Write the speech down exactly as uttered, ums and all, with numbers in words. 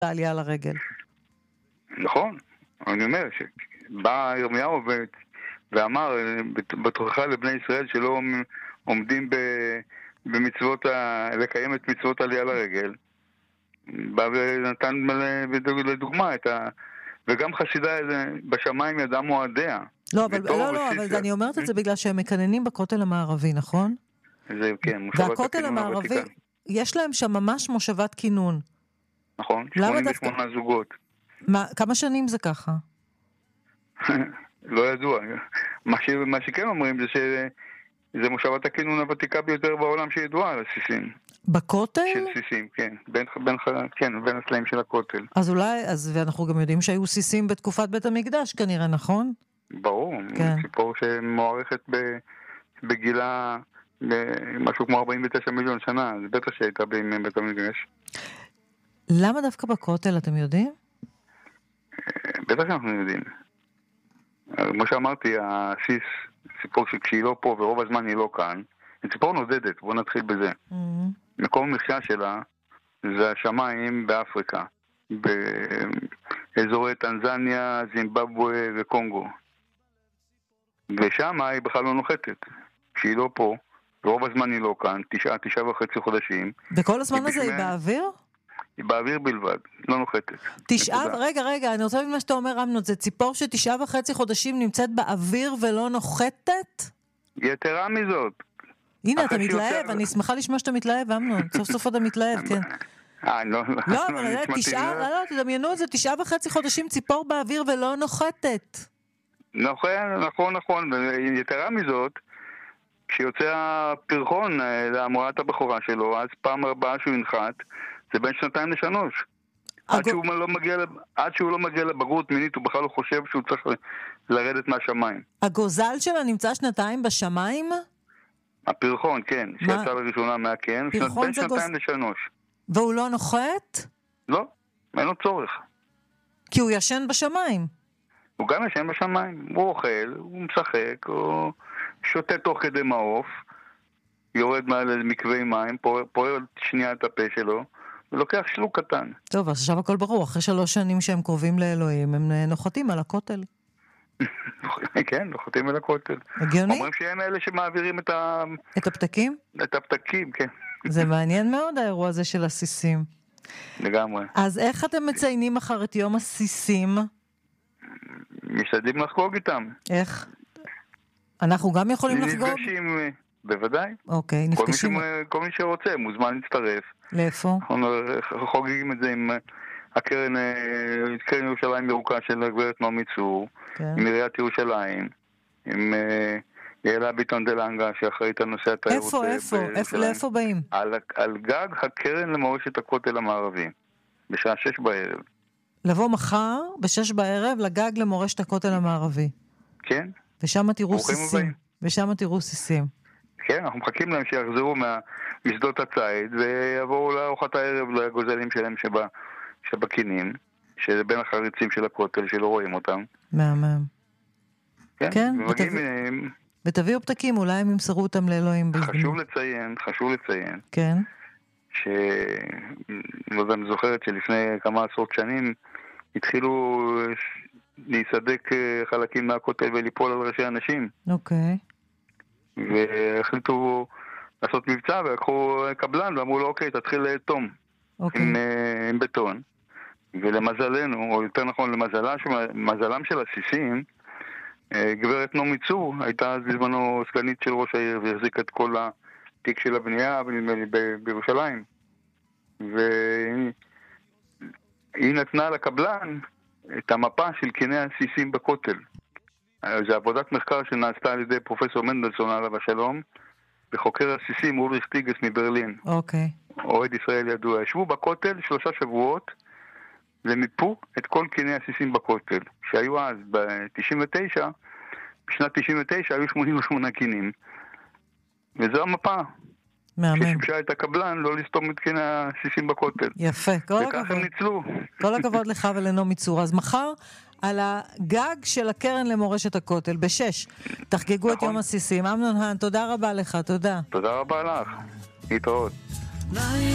העלייה לרגל. נכון, אני אומר שבא ירמיהו ואמר בתוכך לבני ישראל שלא עומדים במצוות, לקיים את מצוות העלייה לרגל, בא ונתן לדוגמה את ה... וגם חסידה בשמיים ידם מועדיה. לא, אבל, לא, לא, אבל אני אומרת את זה בגלל שהם מקננים בכותל המערבי, נכון? זה כן, והכותל המערבי, יש להם שם ממש מושבת כינון. נכון, שמונים ושמונה זוגות. מה, כמה שנים זה ככה? לא ידוע. מה, ש, מה שכן אומרים זה שזה מושבת הכינון הוותיקה ביותר בעולם שידועה על הסיסים. בכותל? של סיסים, כן. בין, בין, כן, בין הסלעים של הכותל. אז אולי, אז, ואנחנו גם יודעים שהיו סיסים בתקופת בית המקדש כנראה, נכון? ברור. כן. סיפור שמוערכת בגילה משהו כמו ארבעים ותשעה מיליון שנה. זה בטח שהייתה בימי בית המקדש. למה דווקא בכותל, אתם יודעים? בטח שאנחנו יודעים. כמו שאמרתי, הסיס, סיפור שכשהיא לא פה ורוב הזמן היא לא כאן, היא סיפור נודדת, בואו נתחיל בזה. Mm-hmm. מקום המחיה שלה זה השמיים באפריקה, באזורי טנזניה, זימבבואה וקונגו. ושם היא בכלל לא נוחתת. כשהיא לא פה, ורוב הזמן היא לא כאן, תשעה, תשעה וחצי חודשים. וכל הזמן הזה היא באוויר? היא באוויר בלבד, לא נוחתת. תשעה, רגע, רגע, אני רוצה להבין מה שאתה אומר, אמנות, זה ציפור שתשעה וחצי חודשים נמצאת באוויר ולא נוחתת? יתרה מזאת. הנה, אתה מתלהב, אני שמחה לשמוע שאתה מתלהב, אמנות, סוף סוף אתה מתלהב, כן. אה, לא, לא. לא, אבל תשעה, לא, לא, תדמיינו את זה, תשעה וחצי חודשים ציפור באוויר ולא נוחתת. נכון, נכון, נכון, ויתרה מזאת, כשיוצא הפרחון להמורת הבכורה שלו, אז פעם הבאה שהוא ינחת, זה בין שנתיים לשלוש. עד שהוא לא מגיע, עד שהוא לא מגיע לבגרות מינית, הוא בכלל לא חושב שהוא צריך לרדת מהשמיים. הגוזל שלה נמצא שנתיים בשמיים? הפרחון, כן, שיצא לראשונה מהקן, בין שנתיים לשלוש. והוא לא נוחת? לא, אין לו צורך. כי הוא ישן בשמיים. הוא גם ישן בשמיים. הוא אוכל, הוא משחק, הוא שותה תוך כדי מעוף, יורד מעל מקווי מים, פוער שנייה את הפה שלו, ולוקח שלוק קטן. טוב, אז עכשיו הכל ברור. אחרי שלוש שנים שהם קרובים לאלוהים, הם נוחתים על הכותל. כן, נוחתים על הכותל. הגיוני? אומרים שהם אלה שמעבירים את ה... את הפתקים? את הפתקים, כן. זה מעניין מאוד האירוע הזה של הסיסים. לגמרי. אז איך אתם מציינים אחר את יום הסיסים? משתדלים לחגוג איתם. איך? אנחנו גם יכולים לחגוג? נפגשים, בוודאי. אוקיי, נפגשים. כל מי שרוצה מוזמן להצטרף. לאיפה? אנחנו חוגגים את זה עם הקרן, קרן ירושלים ירוקה של הגברת נעמי צור, עם עיריית ירושלים, עם יעלה ביטון דלנגה שאחראית על נושא התיירות. איפה, איפה? איפה, לאיפה באים? על, על גג הקרן למורשת הכותל המערבי, בשעה שש בערב. לבוא מחר, בשש בערב, לגג למורשת הכותל המערבי. כן. ושם תראו סיסים. ושם תראו סיסים. כן, אנחנו מחכים להם שיחזרו משדות הציד, ויבואו לארוחת הערב לגוזלים שלהם שבה, שבקינים, שזה בין החריצים של הכותל, שלא רואים אותם. מהמם. כן, כן ומגיעים... ותביאו פתקים, אולי הם ימסרו אותם לאלוהים. חשוב לציין, חשוב לציין. כן. ש... לא יודע, אני זוכרת שלפני כמה עשרות שנים, התחילו להיסדק חלקים מהכותל וליפול על ראשי אנשים. אוקיי. והחליטו לעשות מבצע, ולקחו קבלן ואמרו לו, אוקיי, תתחיל לאטום אוקיי. עם, עם בטון. ולמזלנו, או יותר נכון למזלם של הסיסים, גברת נעמי צור הייתה אז בזמנו סגנית של ראש העיר, והחזיקה את כל התיק של הבנייה בירושלים. והיא נתנה לקבלן את המפה של קני הסיסים בכותל. זו עבודת מחקר שנעשתה על ידי פרופסור מנדלסון עליו השלום, וחוקר הסיסים אולריך טיגס מברלין. אוקיי. אוהד ישראל ידוע. ישבו בכותל שלושה שבועות, ומיפו את כל קני הסיסים בכותל, שהיו אז ב-תשעים ותשע, בשנת תשעים ותשע היו שמונים ושמונה קינים. וזו המפה. מאמן. ששימשה את הקבלן לא לסתום את קני הסיסים בכותל. יפה, כל הכבוד. וכך הם ניצלו. כל הכבוד לך ולנעמי צור. אז מחר על הגג של הקרן למורשת הכותל, בשש, תחגגו נכון. את יום הסיסים. אמנון האן, תודה רבה לך, תודה. תודה רבה לך. להתראות.